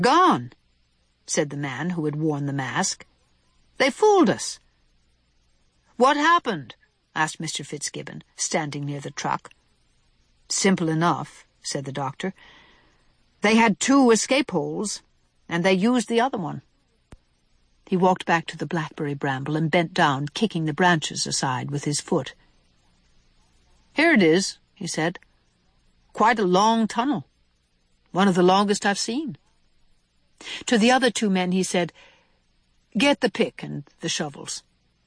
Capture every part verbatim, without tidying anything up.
"Gone," said the man who had worn the mask. "They fooled us." "What happened?" asked Mister Fitzgibbon, standing near the truck. "Simple enough," said the doctor. "They had two escape holes, and they used the other one." He walked back to the blackberry bramble and bent down, kicking the branches aside with his foot. "Here it is," he said. "Quite a long tunnel. One of the longest I've seen." To the other two men he said, "Get the pick and the shovels."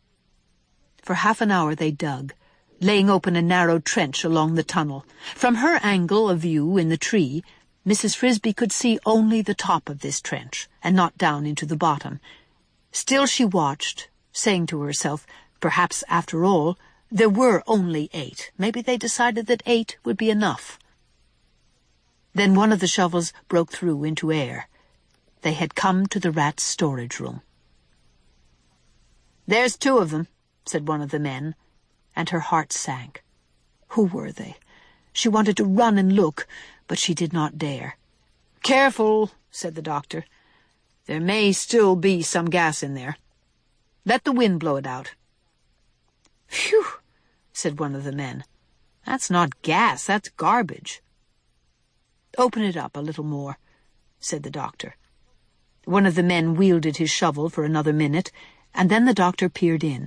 For half an hour they dug, laying open a narrow trench along the tunnel. From her angle of view in the tree, Missus Frisbee could see only the top of this trench, and not down into the bottom. Still she watched, saying to herself, perhaps after all, there were only eight. Maybe they decided that eight would be enough. Then one of the shovels broke through into air. They had come to the rats' storage room. "There's two of them," said one of the men, and her heart sank. Who were they? She wanted to run and look, but she did not dare. "Careful," said the doctor. "There may still be some gas in there. Let the wind blow it out." "Phew," said one of the men. "That's not gas, that's garbage." "Open it up a little more," said the doctor. One of the men wielded his shovel for another minute, and then the doctor peered in.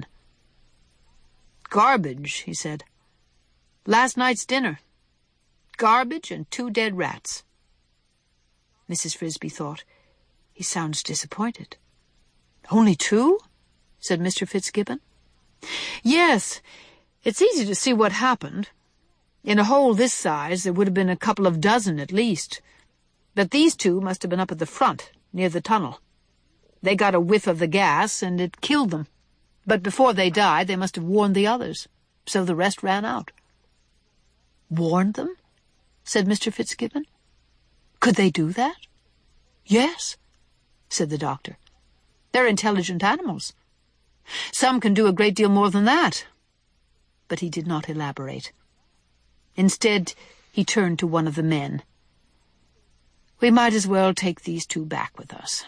"Garbage," he said. "Last night's dinner. Garbage and two dead rats." Missus Frisbee thought, "He sounds disappointed." "Only two?" said Mister Fitzgibbon. "Yes, it's easy to see what happened. In a hole this size there would have been a couple of dozen at least. But these two must have been up at the front, near the tunnel. They got a whiff of the gas, and it killed them. But before they died, they must have warned the others, so the rest ran out." "Warned them?" said Mister Fitzgibbon. "Could they do that?" "Yes," said the doctor. "They're intelligent animals. Some can do a great deal more than that." But he did not elaborate. Instead, he turned to one of the men. "We might as well take these two back with us."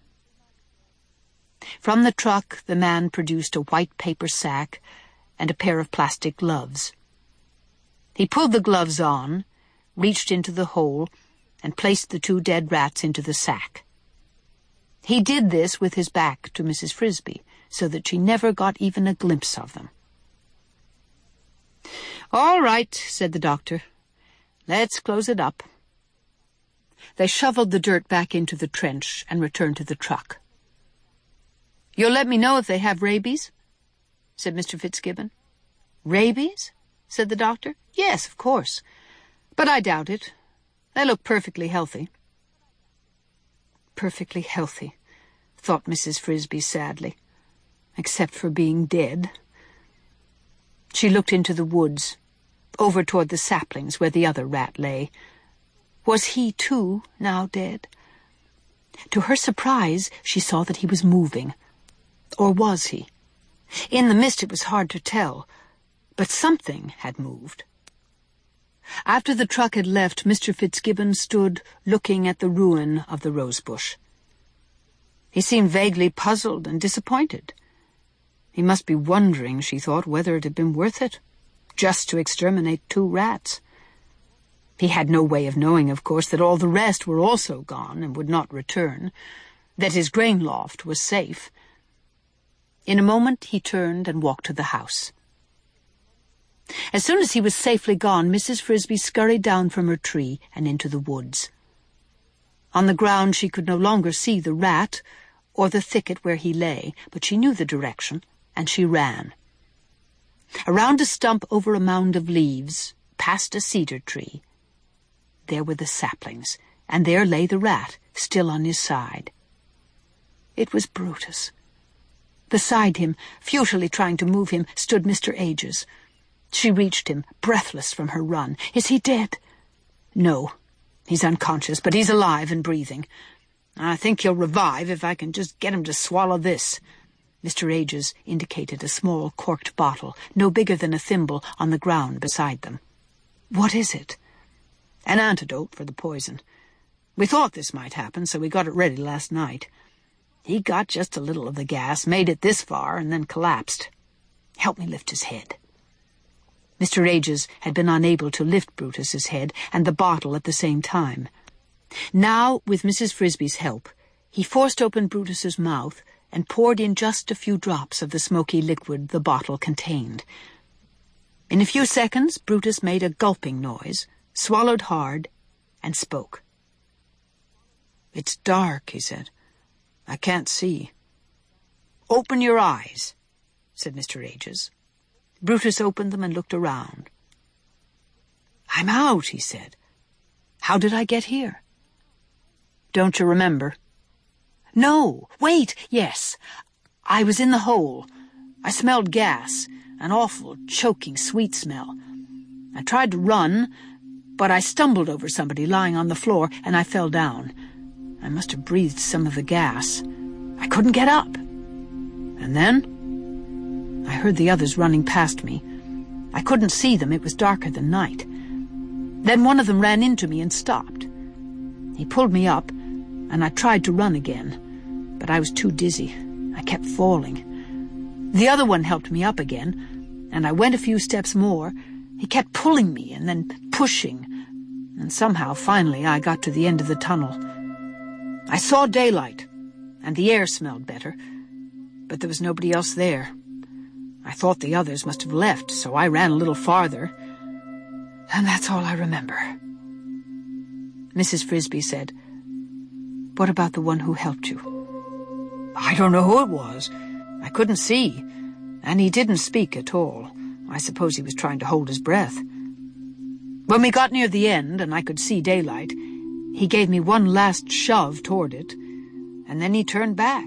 From the truck, the man produced a white paper sack and a pair of plastic gloves. He pulled the gloves on, reached into the hole, and placed the two dead rats into the sack. He did this with his back to Missus Frisbee, so that she never got even a glimpse of them. "All right," said the doctor. "Let's close it up." They shoveled the dirt back into the trench and returned to the truck. "You'll let me know if they have rabies?" said Mister Fitzgibbon. "Rabies?" said the doctor. "Yes, of course. But I doubt it. They look perfectly healthy." "Perfectly healthy," thought Missus Frisbee sadly, "except for being dead." She looked into the woods, over toward the saplings where the other rat lay. Was he, too, now dead? To her surprise, she saw that he was moving. Or was he? In the mist it was hard to tell, but something had moved. After the truck had left, Mister Fitzgibbon stood looking at the ruin of the rosebush. He seemed vaguely puzzled and disappointed. He must be wondering, she thought, whether it had been worth it, just to exterminate two rats. He had no way of knowing, of course, that all the rest were also gone and would not return, that his grain loft was safe. In a moment he turned and walked to the house. As soon as he was safely gone, Missus Frisbee scurried down from her tree and into the woods. On the ground she could no longer see the rat or the thicket where he lay, but she knew the direction, and she ran. Around a stump over a mound of leaves, past a cedar tree. There were the saplings, and there lay the rat, still on his side. It was Brutus. Beside him, futilely trying to move him, stood Mister Ages. She reached him, breathless from her run. "Is he dead?" "No. He's unconscious, but he's alive and breathing. I think he'll revive if I can just get him to swallow this." Mister Ages indicated a small corked bottle, no bigger than a thimble, on the ground beside them. "What is it?" "An antidote for the poison. We thought this might happen, so we got it ready last night. He got just a little of the gas, made it this far, and then collapsed. Helped me lift his head. Mister Ages had been unable to lift Brutus's head and the bottle at the same time. Now, with Missus Frisby's help, he forced open Brutus's mouth and poured in just a few drops of the smoky liquid the bottle contained. In a few seconds, Brutus made a gulping noise, swallowed hard, and spoke. "It's dark," he said. "I can't see." "Open your eyes," said Mister Ages. Brutus opened them and looked around. "I'm out," he said. "How did I get here?" "Don't you remember?" "No, wait, yes. I was in the hole. I smelled gas, an awful, choking, sweet smell. I tried to run, but I stumbled over somebody lying on the floor, and I fell down. I must have breathed some of the gas. I couldn't get up. And then I heard the others running past me. I couldn't see them. It was darker than night. Then one of them ran into me and stopped. He pulled me up, and I tried to run again, but I was too dizzy. I kept falling. The other one helped me up again, and I went a few steps more. He kept pulling me and then pushing, and somehow, finally, I got to the end of the tunnel. I saw daylight, and the air smelled better, but there was nobody else there. I thought the others must have left, so I ran a little farther, and that's all I remember. Missus Frisby said, "What about the one who helped you?" "I don't know who it was. I couldn't see, and he didn't speak at all. I suppose he was trying to hold his breath. When we got near the end, and I could see daylight, he gave me one last shove toward it, and then he turned back."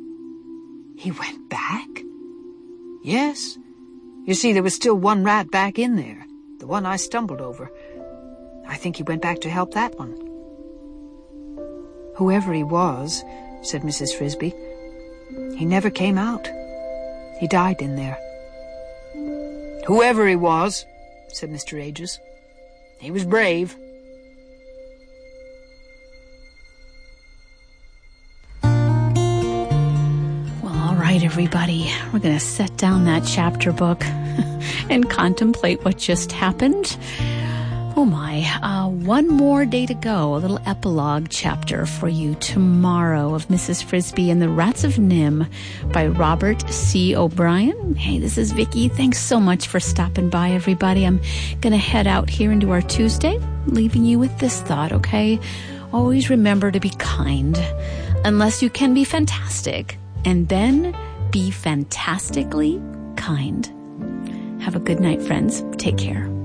"He went back?" "Yes. You see, there was still one rat back in there, the one I stumbled over. I think he went back to help that one." "Whoever he was," said Missus Frisby, "he never came out. He died in there." "Whoever he was," said Mister Ages, "he was brave." Right, everybody, we're going to set down that chapter book and contemplate what just happened. Oh my, uh, one more day to go, a little epilogue chapter for you tomorrow of Missus Frisby and the Rats of Nim by Robert C. O'Brien. Hey, this is Vicki. Thanks so much for stopping by, everybody. I'm going to head out here into our Tuesday, leaving you with this thought, okay? Always remember to be kind, unless you can be fantastic. And then be fantastically kind. Have a good night, friends. Take care.